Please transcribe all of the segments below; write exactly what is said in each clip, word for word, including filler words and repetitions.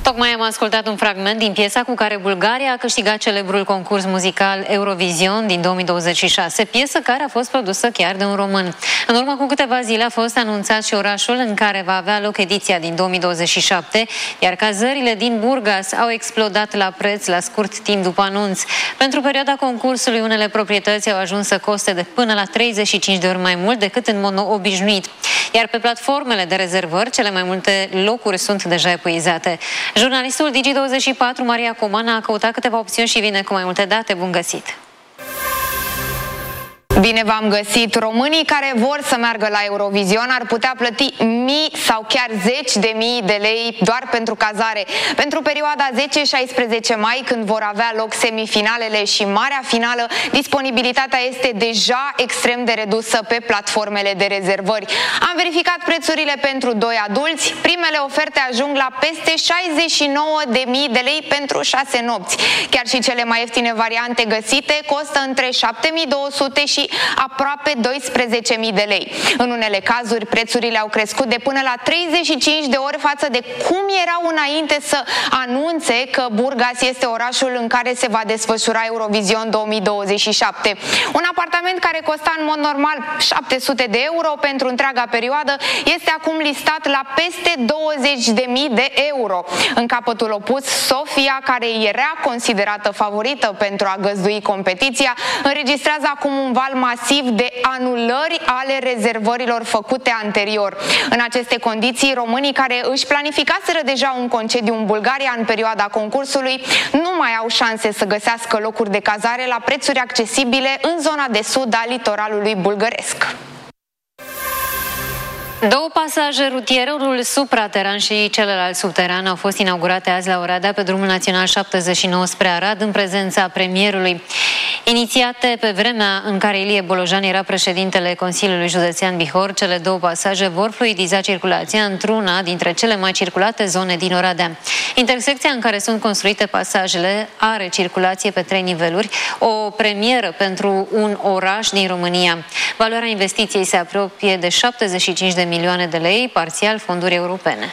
Tocmai am ascultat un fragment din piesa cu care Bulgaria a câștigat celebrul concurs muzical Eurovision din două mii douăzeci și șase, piesă care a fost produsă chiar de un român. În urmă cu câteva zile a fost anunțat și orașul în care va avea loc ediția din două mii douăzeci și șapte, iar cazările din Burgas au explodat la preț la scurt timp după anunț. Pentru perioada concursului, unele proprietăți au ajuns să coste de până la treizeci și cinci de ori mai mult decât în mod obișnuit. Iar pe platformele de rezervări, cele mai multe locuri sunt deja epuizate. Jurnalistul Digi douăzeci și patru, Maria Comana, a căutat câteva opțiuni și vine cu mai multe date. Bun găsit! Bine v-am găsit! Românii care vor să meargă la Eurovision ar putea plăti mii sau chiar zeci de mii de lei doar pentru cazare. Pentru perioada zece șaisprezece mai, când vor avea loc semifinalele și marea finală, disponibilitatea este deja extrem de redusă pe platformele de rezervări. Am verificat prețurile pentru doi adulți. Primele oferte ajung la peste șaizeci și nouă de mii de lei pentru șase nopți. Chiar și cele mai ieftine variante găsite costă între șapte mii două sute și aproape doisprezece mii de lei. În unele cazuri, prețurile au crescut de până la treizeci și cinci de ori față de cum erau înainte să anunțe că Burgas este orașul în care se va desfășura Eurovision două mii douăzeci și șapte. Un apartament care costa în mod normal șapte sute de euro pentru întreaga perioadă este acum listat la peste douăzeci de mii de euro. În capătul opus, Sofia, care era considerată favorită pentru a găzdui competiția, înregistrează acum un val masiv de anulări ale rezervărilor făcute anterior. În aceste condiții, românii care își planificaseră deja un concediu în Bulgaria în perioada concursului nu mai au șanse să găsească locuri de cazare la prețuri accesibile în zona de sud a litoralului bulgăresc. Două pasaje, rutierul suprateran și celălalt subteran, au fost inaugurate azi la Oradea pe drumul național șaptezeci și nouă spre Arad, în prezența premierului. Inițiate pe vremea în care Ilie Bolojan era președintele Consiliului Județean Bihor, cele două pasaje vor fluidiza circulația într-una dintre cele mai circulate zone din Oradea. Intersecția în care sunt construite pasajele are circulație pe trei niveluri, o premieră pentru un oraș din România. Valoarea investiției se apropie de șaptezeci și cinci de milioane de lei, parțial fonduri europene.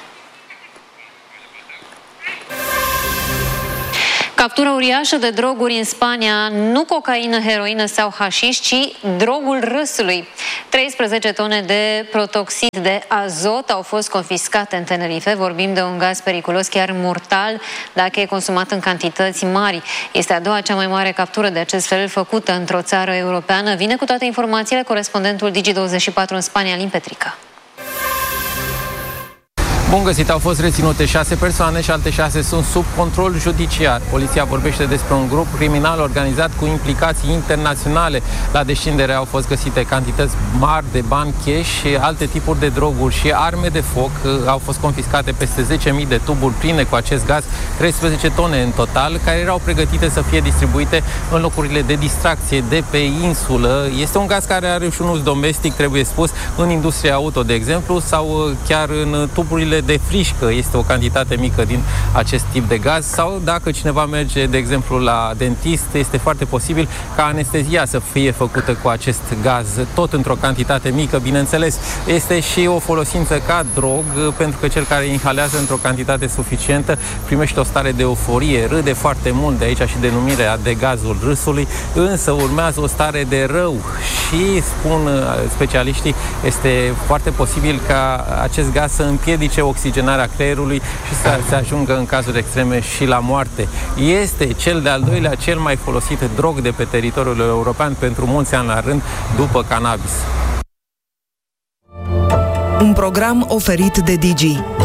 Captura uriașă de droguri în Spania, nu cocaină, heroină sau hașiș, ci drogul râsului. treisprezece tone de protoxid de azot au fost confiscate în Tenerife. Vorbim de un gaz periculos, chiar mortal, dacă e consumat în cantități mari. Este a doua cea mai mare captură de acest fel făcută într-o țară europeană. Vine cu toate informațiile corespondentul Digi douăzeci și patru în Spania, Alin Petrica. Bun găsit, au fost reținute șase persoane și alte șase sunt sub control judiciar. Poliția vorbește despre un grup criminal organizat cu implicații internaționale. La descindere au fost găsite cantități mari de bani cash și alte tipuri de droguri și arme de foc. Au fost confiscate peste zece mii de tuburi pline cu acest gaz, treisprezece tone în total, care erau pregătite să fie distribuite în locurile de distracție de pe insulă. Este un gaz care are și un uz domestic, trebuie spus, în industria auto, de exemplu, sau chiar în tuburile de frișcă. Este o cantitate mică din acest tip de gaz, sau dacă cineva merge, de exemplu, la dentist, este foarte posibil ca anestezia să fie făcută cu acest gaz, tot într-o cantitate mică, bineînțeles. Este și o folosință ca drog, pentru că cel care inhalează într-o cantitate suficientă primește o stare de euforie, râde foarte mult, de aici și denumirea de gazul râsului, însă urmează o stare de rău și, spun specialiștii, este foarte posibil ca acest gaz să împiedice oxigenarea creierului și să se ajungă în cazuri extreme și la moarte. Este cel de-al doilea cel mai folosit drog de pe teritoriul european pentru mulți ani la rând, după cannabis. Un program oferit de Digi.